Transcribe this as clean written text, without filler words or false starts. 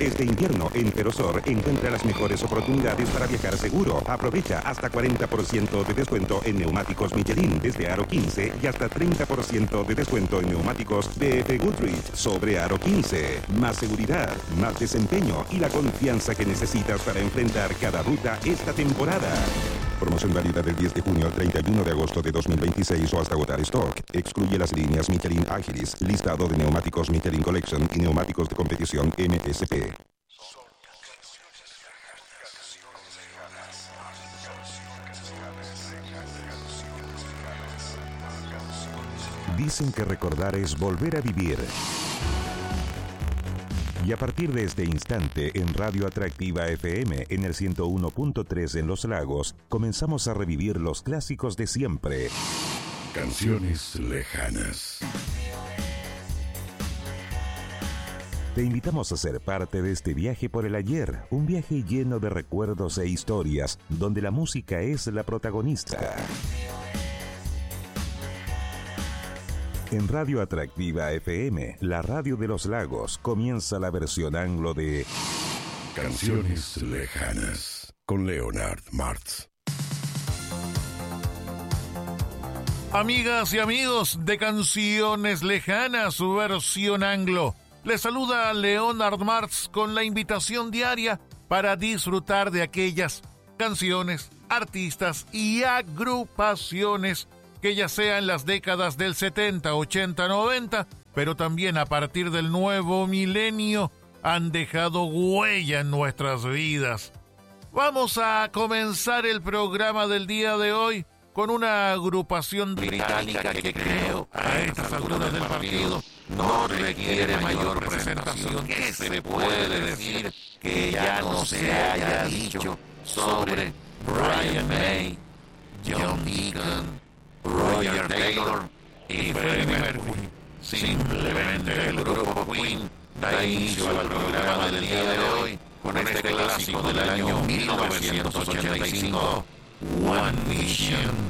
Este invierno en Ferrosur encuentra las mejores oportunidades para viajar seguro. Aprovecha hasta 40% de descuento en neumáticos Michelin desde aro 15 y hasta 30% de descuento en neumáticos BF Goodrich sobre aro 15. Más seguridad, más desempeño y la confianza que necesitas para enfrentar cada ruta esta temporada. Promoción válida del 10 de junio al 31 de agosto de 2026 o hasta agotar stock. Excluye las líneas Michelin Agilis, listado de neumáticos Michelin Collection y neumáticos de competición MSP. Dicen que recordar es volver a vivir. Y a partir de este instante, en Radio Atractiva FM, en el 101.3 en Los Lagos, comenzamos a revivir los clásicos de siempre. Canciones lejanas. Te invitamos a ser parte de este viaje por el ayer, un viaje lleno de recuerdos e historias, donde la música es la protagonista. En Radio Atractiva FM, la radio de Los Lagos, comienza la versión anglo de Canciones lejanas, con Leonard Martz. Amigas y amigos de Canciones Lejanas, su versión anglo. Les saluda Leonard Martz con la invitación diaria para disfrutar de aquellas canciones, artistas y agrupaciones que ya sea en las décadas del 70, 80, 90, pero también a partir del nuevo milenio, han dejado huella en nuestras vidas. Vamos a comenzar el programa del día de hoy con una agrupación británica que creo, a estas alturas del partido, no requiere mayor presentación. ¿Qué se puede decir que ya no se haya dicho sobre Brian May, John Deacon, Roger Taylor y Freddie Mercury? Simplemente el grupo Queen da inicio al programa del día de hoy con este clásico del año 1985, One Vision.